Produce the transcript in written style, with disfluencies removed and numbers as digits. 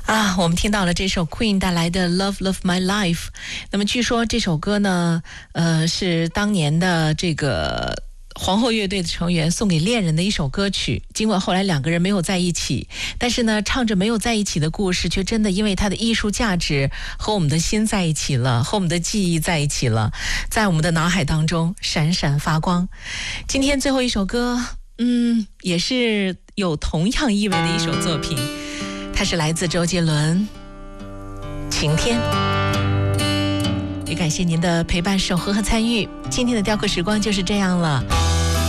我们听到了这首 Queen 带来的 Love Love My Life。 那么据说这首歌呢是当年的这个皇后乐队的成员送给恋人的一首歌曲，尽管后来两个人没有在一起，但是呢唱着没有在一起的故事，却真的因为它的艺术价值和我们的心在一起了，和我们的记忆在一起了，在我们的脑海当中闪闪发光。今天最后一首歌也是有同样意味的一首作品，它是来自周杰伦《晴天》。也感谢您的陪伴、守候和参与，今天的雕刻时光就是这样了。